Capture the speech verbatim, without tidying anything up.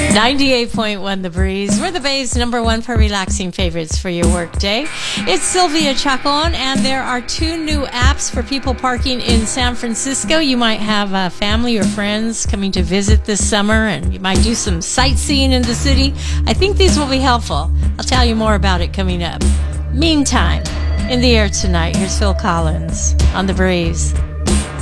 ninety-eight point one The Breeze. We're the Bay's number one for relaxing favorites for your workday. It's Sylvia Chacon, and there are two new apps for people parking in San Francisco. You might have uh, family or friends coming to visit this summer, and you might do some sightseeing in the city. I think these will be helpful. I'll tell you more about it coming up. Meantime, in the air tonight, here's Phil Collins on The Breeze.